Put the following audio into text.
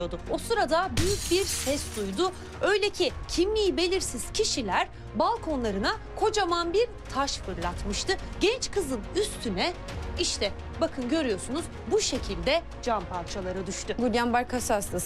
O sırada büyük bir ses duydu. Öyle ki kimliği belirsiz kişiler balkonlarına kocaman bir taş fırlatmıştı. Genç kızın üstüne işte bakın görüyorsunuz bu şekilde cam parçaları düştü. Guillain-Barré kas hastası.